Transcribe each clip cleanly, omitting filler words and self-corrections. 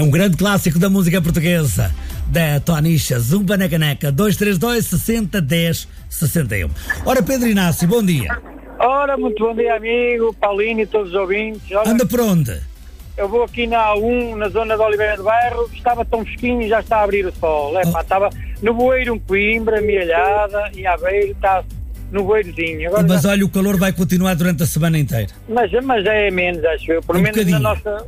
É um grande clássico da música portuguesa, da Tonicha, Zumba na Caneca, 232 60 10 61. Ora, Pedro Inácio, bom dia. Ora, muito bom dia, amigo, Paulinho e todos os ouvintes. Ora, anda por onde? eu vou aqui na A1, na zona de Oliveira do Bairro, estava tão fresquinho e já está a abrir o sol. Estava no Bueiro, Coimbra, Mialhada, em Aveiro, está no Bueirozinho. Agora mas olha, o calor vai continuar durante a semana inteira. Mas é menos, acho eu, pelo menos na nossa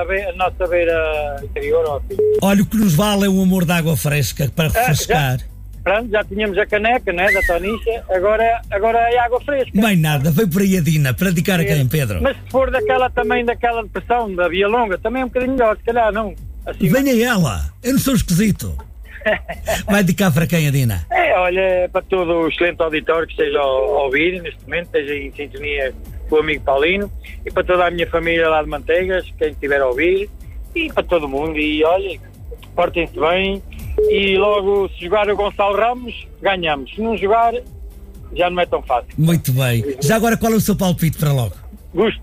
beira interior. Ó, olha, o que nos vale é o amor de água fresca para refrescar. Já tínhamos a caneca, né, da Tonicha, agora é água fresca. Mais nada, veio por aí a Dina, para dedicar a quem, Pedro? Mas se for daquela depressão, da Via Longa, também é um bocadinho melhor, se calhar não. Assim, venha ela, eu não sou esquisito. Vai dedicar para quem, a Dina? Olha, para todo o excelente auditório que esteja a ouvir neste momento, esteja em sintonia com o amigo Paulino, e para toda a minha família lá de Manteigas, quem estiver a ouvir, e para todo mundo, e olha, portem-se bem. E logo, se jogar o Gonçalo Ramos, ganhamos. Se não jogar, já não é tão fácil. Muito bem. Já agora, qual é o seu palpite para logo? Gosto.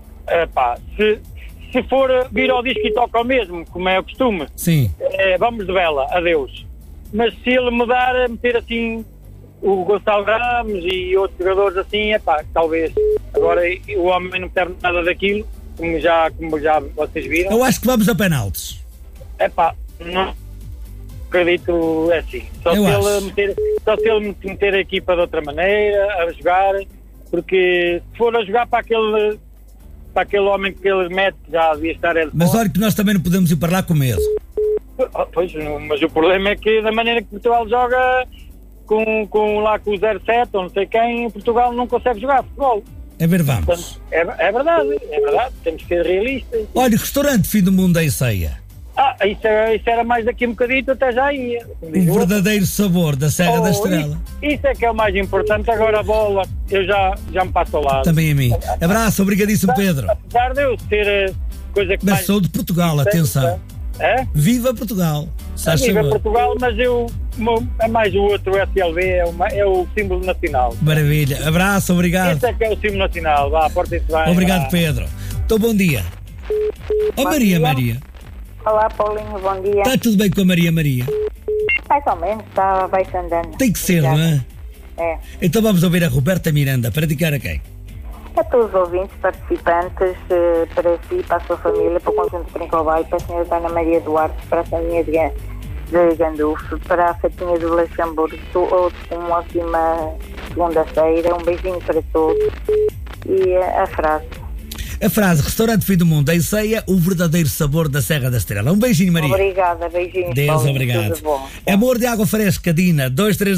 Se for vir ao disco e toca ao mesmo, como é o costume, sim. Vamos de vela, adeus. Mas se ele mudar, meter assim o Gonçalo Ramos e outros jogadores assim, talvez. Agora o homem não perde nada daquilo, como já vocês viram. Eu acho que vamos a penaltis. Não acredito, assim. Só se ele meter a equipa de outra maneira, a jogar, porque se for a jogar para aquele homem que ele mete, já devia estar ele. Mas olha que nós também não podemos ir para lá com medo. Pois, mas o problema é que da maneira que Portugal joga com o 07 ou não sei quem, Portugal não consegue jogar futebol. É ver, vamos. Portanto, é verdade, temos que ser realistas. Olha, restaurante Fim do Mundo em Ceia. Isso era mais daqui um bocadinho, até já ia. O verdadeiro sabor da Serra da Estrela. Isso é que é o mais importante. Agora a bola, eu já me passo ao lado. Também a mim. Abraço, obrigadíssimo, Pedro. Apesar de eu ser coisa que mas sou de Portugal, atenção. Viva Portugal. Viva Portugal, mas é mais o outro, o SLB, é o símbolo nacional. Maravilha. Abraço, obrigado. Isso é que é o símbolo nacional. Vá, portem-se bem. Obrigado, Pedro. Então, bom dia. Maria. Olá, Paulinho, bom dia. Está tudo bem com a Maria? Mais ou menos, vai-se andando. Tem que ser, não é? É. Então vamos ouvir a Roberta Miranda, para dedicar a quem? A todos os ouvintes, participantes, para si, para a sua família, para o conjunto de Trincobalho, para a senhora Ana Maria Duarte, para a Soninha de Gandulfo, para a Fatinha do Luxemburgo, uma ótima segunda-feira, um beijinho para todos. E a frase. A frase, restaurante Fim do Mundo em Ceia, o verdadeiro sabor da Serra da Estrela. Um beijinho, Maria. Obrigada, beijinhos. Deus, Paulo, obrigado. tudo bom. Amor de água fresca, Dina, 232